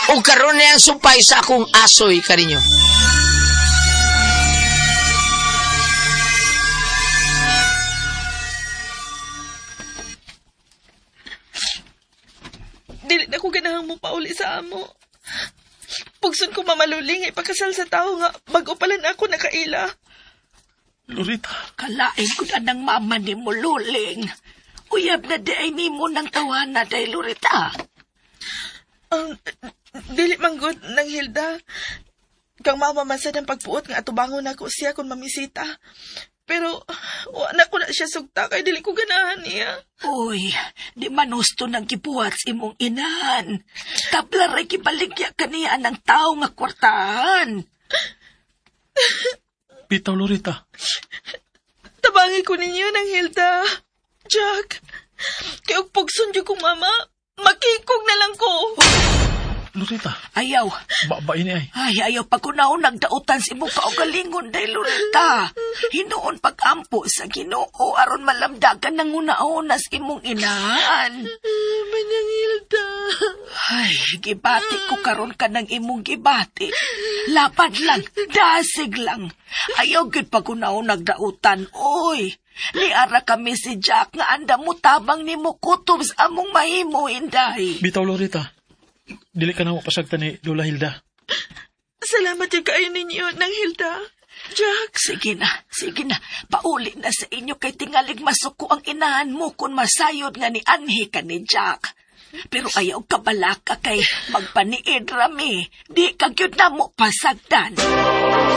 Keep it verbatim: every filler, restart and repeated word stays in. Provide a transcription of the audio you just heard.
O karon na ang sumpay sa akong asoy kaninyo. Dili na ko ganahang mo pauli sa amo. Pugson ko mamaluling ay pagkasal sa tao nga bago pala na ako nakaila. Lorita. Kalain ko na ng mama ni mo, Luling. Uyab na di ay ni mo ng tawana day, Lorita. Um, dili manggod ng Hilda. Kang mamamansan ng pagpuot nga atubangon ako siya kung mamisita. Pero, wala ko na siya sugta kay dili ko ganahan niya. Uy, di man husto ng kipuhat sa imong inahan. Tabla ray kibaligya kaniya ng tao nga kwartahan. Bitaw, Lorita. Tabangi ko ninyo ng Hilda. Jack, kaya pugson dyo kong mama, makikog na lang ko. Lorita. Ayaw. Ba, ini ay. Ay, ayaw pa ko na nagdautan si mo kaugalingon day, Lorita. Hinoon pag-ampo sa Ginoo aron malamdagan ng una-una sa imong inahan. Manyang Hilda. Ay, gibati ko karon ka ng imong gibati. Lapad lang, dasig lang. Ayaw gid pa ko na nagdautan, oy. Niara kami si Jack nga anda mo tabang ni mo kutob sa among mahimo, inday. Bitaw, Lorita. Dili ka na mapasagta ni Lola Hilda. Salamat yung kayo ninyo ng Hilda. Jack. Sige na, sige na. Pauli na sa inyo kay tingalig masuko ang inahan mo kung masayod nga ni Anhe ka ni Jack. Pero ayaw ka balaka kay magpaniid rami. Di ka gyud na mo pasagdan.